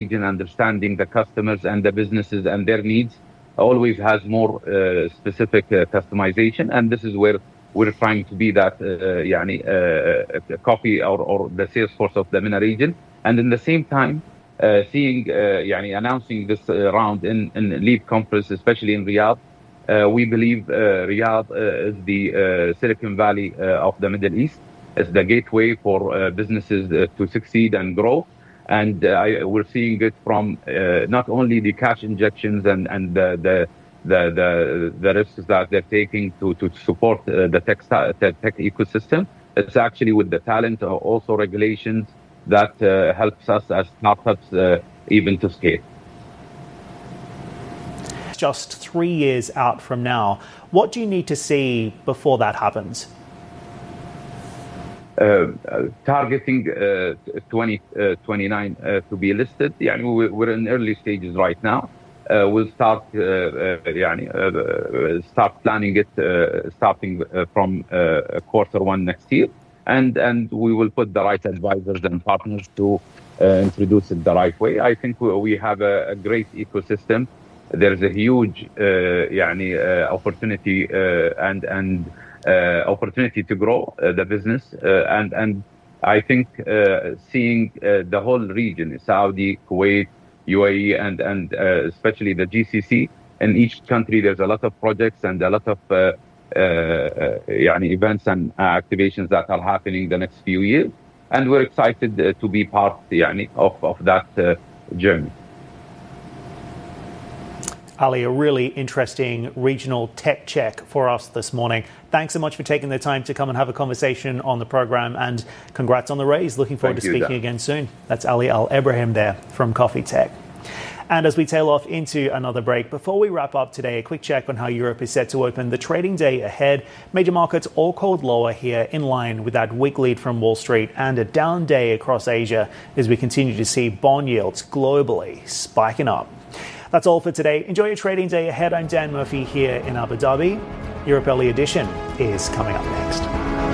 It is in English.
region, understanding the customers and the businesses and their needs, always has more specific customization. And this is where we're trying to be that coffee or the sales force of the MENA region. And in the same time, announcing this round in Leap Conference, especially in Riyadh. We believe Riyadh is the Silicon Valley of the Middle East. It's the gateway for businesses to succeed and grow. And we're seeing it from not only the cash injections and the risks that they're taking to support the tech ecosystem. It's actually with the talent, also regulations that helps us as startups even to scale. Just 3 years out from now, what do you need to see before that happens? Targeting 2029 to be listed. We're in early stages right now. We'll start planning it starting from Q1 next year, and we will put the right advisors and partners to introduce it the right way. I think we have a great ecosystem. There's a huge opportunity and opportunity to grow the business, and I think seeing the whole region, Saudi, Kuwait, UAE, and especially the GCC. In each country, there's a lot of projects and a lot of events and activations that are happening the next few years, and we're excited to be part of that journey. Ali, a really interesting regional tech check for us this morning. Thanks so much for taking the time to come and have a conversation on the program, and congrats on the raise. Looking forward to speaking again soon. That's Ali Al-Ibrahim there from Coffee Tech. And as we tail off into another break, before we wrap up today, a quick check on how Europe is set to open the trading day ahead. Major markets all called lower here, in line with that weak lead from Wall Street, and a down day across Asia as we continue to see bond yields globally spiking up. That's all for today. Enjoy your trading day ahead. I'm Dan Murphy here in Abu Dhabi. Europe Early Edition is coming up next.